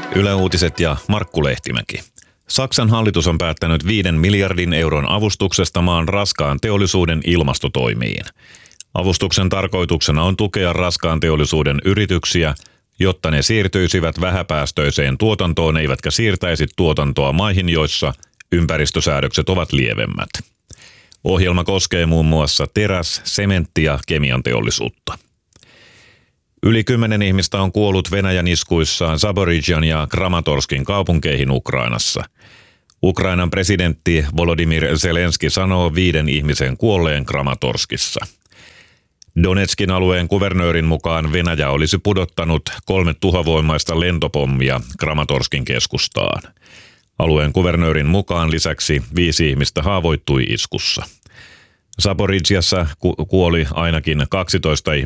Yle Uutiset ja Markku Lehtimäki. Saksan hallitus on päättänyt 5 miljardin euron avustuksesta maan raskaan teollisuuden ilmastotoimiin. Avustuksen tarkoituksena on tukea raskaan teollisuuden yrityksiä, jotta ne siirtyisivät vähäpäästöiseen tuotantoon eivätkä siirtäisi tuotantoa maihin, joissa ympäristösäädökset ovat lievemmät. Ohjelma koskee muun muassa teräs-, sementti- ja kemianteollisuutta. Yli 10 ihmistä on kuollut Venäjän iskuissa Zaporizhian ja Kramatorskin kaupunkeihin Ukrainassa. Ukrainan presidentti Volodymyr Zelenski sanoo 5 ihmisen kuolleen Kramatorskissa. Donetskin alueen kuvernöörin mukaan Venäjä olisi pudottanut 3 tuhovoimaista lentopommia Kramatorskin keskustaan. Alueen kuvernöörin mukaan lisäksi 5 ihmistä haavoittui iskussa. Zaporizhiassa kuoli ainakin 12 ihmistä